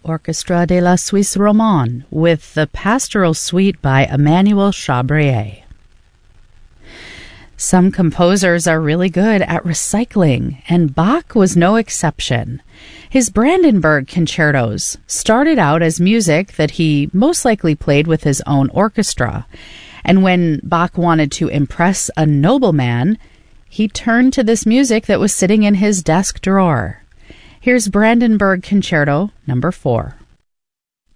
Orchestra de la Suisse Romande with the Pastoral Suite by Emmanuel Chabrier. Some composers are really good at recycling, and Bach was no exception. His Brandenburg concertos started out as music that he most likely played with his own orchestra, and when Bach wanted to impress a nobleman, he turned to this music that was sitting in his desk drawer. Here's Brandenburg Concerto No. 4.